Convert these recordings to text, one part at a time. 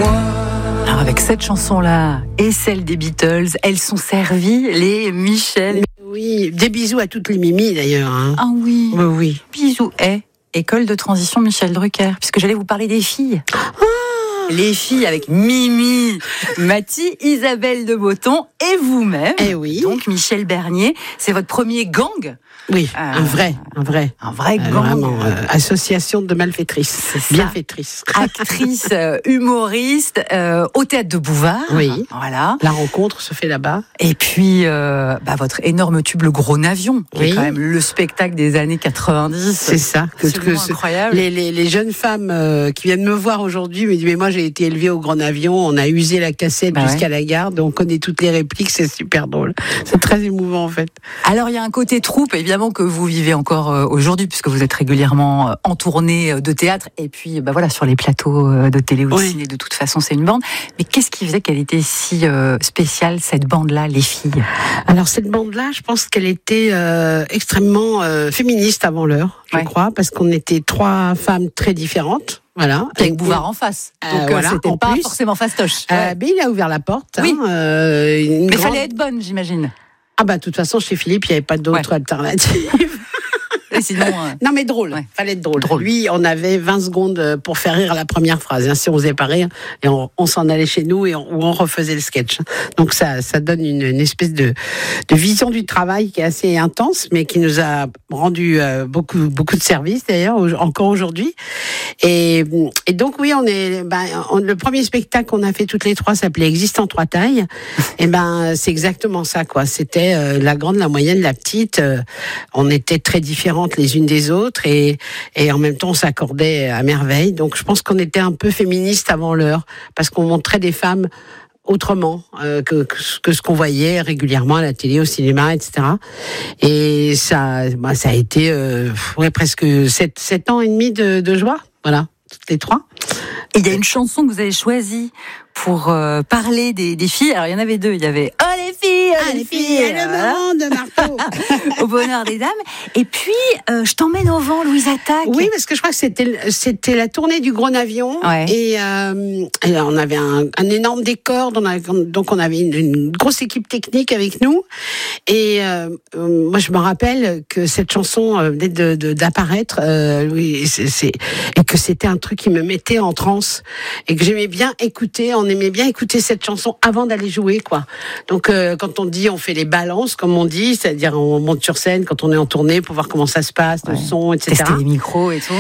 Alors avec cette chanson-là et celle des Beatles, elles sont servies, les Michel. Oui, des bisous à toutes les Mimi d'ailleurs. Hein. Ah oui. Oui. Bisous. École de transition Michel Drucker, puisque j'allais vous parler des filles. Les filles avec Mimi, Mathie, Isabelle de Botton et vous-même. Eh oui. Donc Michel Bernier, c'est votre premier gang. Oui, un vrai gang. Vraiment, association de malfaitrices, bienfaitrices. Actrice, humoriste, au théâtre de Bouvard. Oui. Voilà. La rencontre se fait là-bas. Et puis, votre énorme tube, Le Gros Navion, qui est quand même le spectacle des années 90. C'est ça. Incroyable. Les jeunes femmes qui viennent me voir aujourd'hui me disent, mais moi j'ai été élevée au Grand Avion, on a usé la cassette jusqu'à la gare, donc on connaît toutes les répliques, c'est super drôle. C'est très émouvant en fait. Alors il y a un côté troupe, évidemment, que vous vivez encore aujourd'hui, puisque vous êtes régulièrement en tournée de théâtre, et puis sur les plateaux de télé ou de ciné, de toute façon c'est une bande. Mais qu'est-ce qui faisait qu'elle était si spéciale, cette bande-là, les filles? Alors cette bande-là, je pense qu'elle était extrêmement féministe avant l'heure, je crois, parce qu'on était trois femmes très différentes. Voilà. Avec Bouvard en face. Donc c'était pas forcément fastoche. Mais il a ouvert la porte. Oui. Mais il fallait être bonne, j'imagine. De toute façon, chez Philippe, il n'y avait pas d'autre alternative. Et sinon, non mais drôle, fallait être drôle. Lui, on avait 20 secondes pour faire rire la première phrase. Si on faisait pas rire, et on s'en allait chez nous et on refaisait le sketch. Donc ça donne une espèce de vision du travail qui est assez intense, mais qui nous a rendu beaucoup de services d'ailleurs, encore aujourd'hui. Et donc oui, le premier spectacle qu'on a fait toutes les trois s'appelait Existe en trois tailles. Et c'est exactement ça quoi. C'était la grande, la moyenne, la petite. On était très différents les unes des autres et en même temps on s'accordait à merveille. Donc je pense qu'on était un peu féministes avant l'heure parce qu'on montrait des femmes autrement que ce qu'on voyait régulièrement à la télé, au cinéma, etc. Et ça a été presque 7 ans et demi de joie. Voilà, toutes les trois. Il y a une chanson que vous avez choisie pour parler des filles. Alors il y en avait deux. Il y avait les filles, le moment de marteau. Au bonheur des dames. Et puis je t'emmène au vent, Louise Attaque. Oui, parce que je crois que c'était la tournée du Gros Avion. Ouais. Et on avait un énorme décor, donc on avait une grosse équipe technique avec nous. Et moi je me rappelle que cette chanson venait d'apparaître, et que c'était un truc qui me mettait en transe et que j'aimais bien écouter. On aimait bien écouter cette chanson avant d'aller jouer, quoi. Donc quand on dit on fait les balances, comme on dit, c'est-à-dire on monte sur scène quand on est en tournée pour voir comment ça se passe, le son, etc. Tester les micros et tout.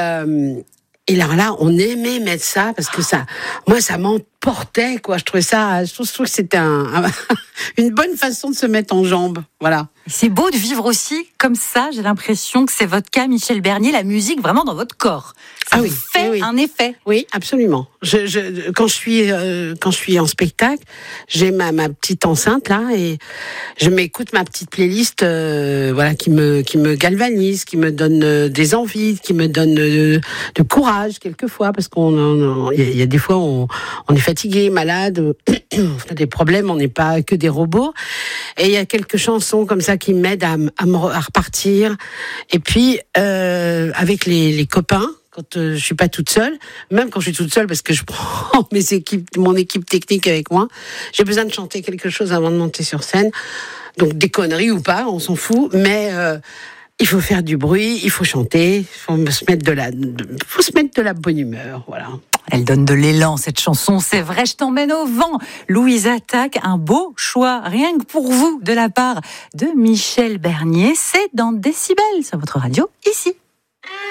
Et là, on aimait mettre ça parce que ça m'emportait, quoi. Je trouve que c'était une bonne façon de se mettre en jambes. Voilà. C'est beau de vivre aussi comme ça. J'ai l'impression que c'est votre cas, Michel Bernier, la musique vraiment dans votre corps. Ça fait un effet. Oui, absolument. Quand je suis en spectacle, j'ai ma petite enceinte là et je m'écoute ma petite playlist, qui me galvanise, qui me donne des envies, qui me donne de courage quelquefois parce il y a des fois on est fatigué, malade, on a des problèmes, on n'est pas que des robots. Et il y a quelques chansons comme ça qui m'aident à repartir. Et puis avec les copains. Quand je suis pas toute seule, même quand je suis toute seule parce que je prends mon équipe technique avec moi, j'ai besoin de chanter quelque chose avant de monter sur scène. Donc des conneries ou pas, on s'en fout, mais il faut faire du bruit, il faut chanter, il faut se mettre de la bonne humeur, voilà. Elle donne de l'élan, cette chanson, c'est vrai, je t'emmène au vent. Louise Attaque, un beau choix, rien que pour vous, de la part de Michel Bernier. C'est dans Décibel, sur votre radio, ici.